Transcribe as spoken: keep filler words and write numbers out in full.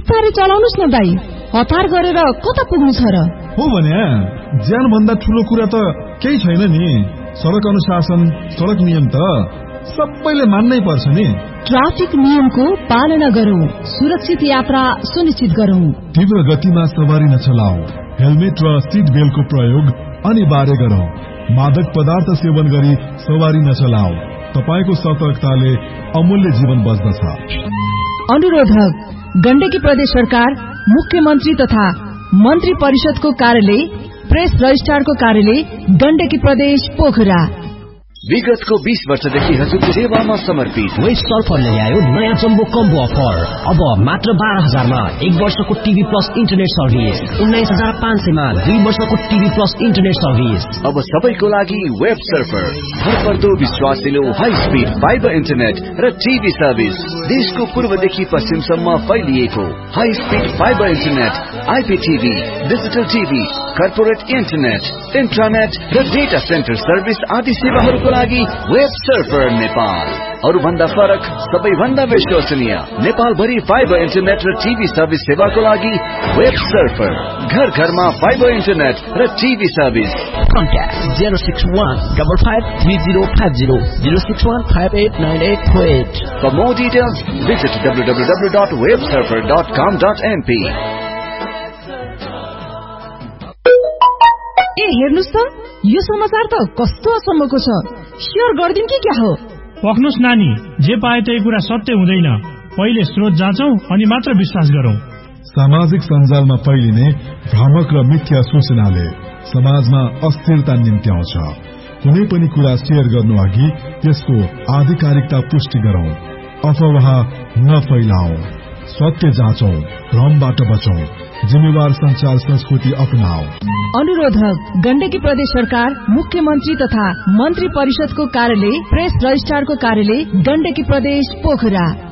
बिस्तारै चलाउनुस् न दाइ, हतार गरेर कता पुग्नु छ र? हो भने ज्यान भन्दा ठुलो कुरा त केही छैन नि। सडक अनुशासन, सडक नियम त सबैले मान्नै पर्छ नि। ट्राफिक नियमको पालना गरौं, सुरक्षित यात्रा सुनिश्चित गरौं। तीव्र गतिमा सवारी नचलाऊ, हेलमेट र सीट बेल्टको प्रयोग अनिवार्य गरौं। मादक पदार्थ सेवन गरी सवारी नचलाऊ, तपाईको सतर्कताले अमूल्य जीवन बच्दछ। अनुरोधक गण्डकी प्रदेश सरकार, मुख्यमन्त्री तथा मन्त्री परिषदको कार्यालय, प्रेस रजिस्ट्रारको कार्यालय, गण्डकी प्रदेश पोखरा। विगतको बीस वर्षदेखि हजुरको सेवामा समर्पित वेस्ट सर्फरले ल्यायो नयाँ जम्बो कम्बो अफर। अब मात्र बाह्र हजारमा एक वर्षको टिभी प्लस इन्टरनेट सर्भिस, उन्नाइस हजार पाँच सयमा दुई वर्षको टिभी प्लस इन्टरनेट सर्भिस। अब सबैको लागि वेब सर्फर, भरपर्दो विश्वासिलो हाई स्पिड फाइबर इन्टरनेट र टिभी सर्भिस। देशको पूर्वदेखि पश्चिमसम्म फैलिएको high speed fibre internet, आइपीटीभी, digital TV, corporate internet, इन्ट्रानेट र डेटा सेन्टर सर्भिस आदि सेवाहरूको लागि वेब सर्फर नेपाल। अरु भन्दा फरक, सबैभन्दा विश्वसनीय, नेपाल भरि फाइबर इन्टरनेट र टिभी सर्भिस सेवाको लागि वेब सर्फर। घर घरमा फाइबर इन्टरनेट र TV service. Contact zero six one five five three zero five zero zero six one five eight nine eight four eight. For more details, visit w w w dot web surfer dot com dot m p. ए हेर्नुस् त, यो समाचार त कस्तो असम्मको छ। Share गर्दिन कि क्या हो? पक्नुस् नानी, जे पाए त्यही कुरा सत्य हुँदैन। पहिले स्रोत जाँचौं अनि मात्र विश्वास गरौं। सामाजिक सञ्जालमा फैलिने भ्रामक र मिथ्या सूचनाले समाजमा अस्थिरता निम्त्याउँछ। कुनै पनि कुरा शेयर गर्नु अघि त्यसको आधिकारिकता पुष्टि गरौं। अफवाह नफैलाऊ, सत्य जाँचौं, भ्रमबाट बचौं, जिम्मेवार संचार संस्कृति अपनाऊ। अनुरोधक गण्डकी प्रदेश सरकार, मुख्यमन्त्री तथा मन्त्री परिषदको कार्यालय, प्रेस रजिस्ट्रारको कार्यालय, गण्डकी प्रदेश पोखरा।